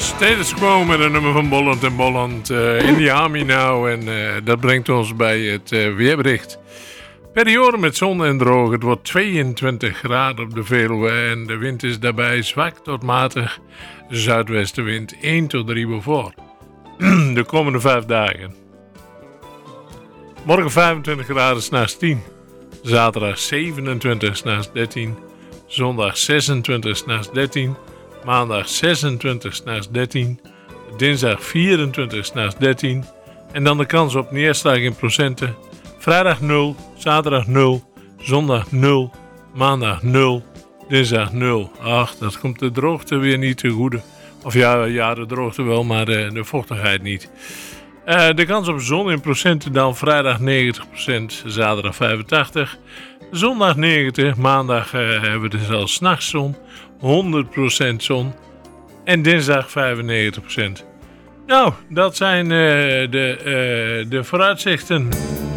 Status Quo met een nummer van Bolland en Bolland in the Army Now. En dat brengt ons bij het weerbericht. Periode met zon en droog. Het wordt 22 graden op de Veluwe en de wind is daarbij zwak tot matig. Zuidwestenwind 1 tot 3 voor. De komende 5 dagen. Morgen 25 graden 's 10. Zaterdag 27 's 13. Zondag 26 's 13. Maandag 26 's 13. Dinsdag 24 's 13. En dan de kans op neerslag in procenten. Vrijdag 0, zaterdag 0, zondag 0, maandag 0, dinsdag 0. Ach, dat komt de droogte weer niet te goede. Of ja, de droogte wel, maar de vochtigheid niet. De kans op zon in procenten dan vrijdag 90%, zaterdag 85%, zondag 90%, maandag hebben we dus al 's nachts zon, 100% zon en dinsdag 95%. Nou, dat zijn de vooruitzichten.